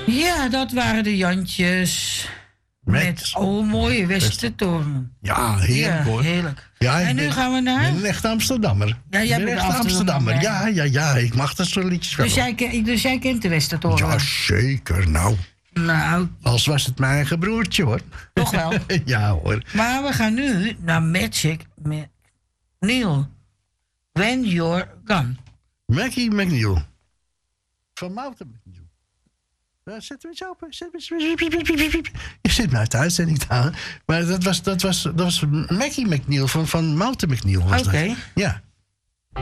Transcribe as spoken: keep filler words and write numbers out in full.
Ja, dat waren de Jantjes. Met, met oh, mooie Westertoren. Ja, heerlijk ja, hoor. Heerlijk. Ja, en nu ben, gaan we naar... Ik ben een echte Amsterdammer. Ja, jij bent een echte Amsterdammer. Amsterdammer. Ja, ja, ja. Ik mag dat soort liedjes wel. Dus jij, ken, dus jij kent de Westertoren? Ja, zeker. Nou. Nou. Als was het mijn eigen broertje hoor. Toch wel? Ja hoor. Maar we gaan nu naar Magic McNeil. When You're Gone. Maggie McNeil. Van Mountain McNeil. Uh, zetten we eens open. Je zit mij uit de uitzending te halen. Maar dat was, dat was, dat was Maggie McNeil van, van Mountain McNeil. Oké. Okay. Ja.